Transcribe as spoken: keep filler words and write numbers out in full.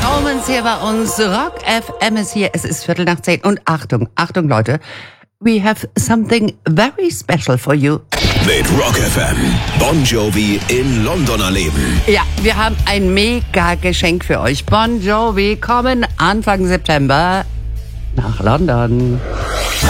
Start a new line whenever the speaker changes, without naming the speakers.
Romans hier bei uns. Rock F M ist hier. Es ist Viertel nach zehn. Und Achtung, Achtung Leute. We have something very special for you.
Mit Rock F M. Bon Jovi in London erleben.
Ja, wir haben ein mega Geschenk für euch. Bon Jovi kommen Anfang September nach London.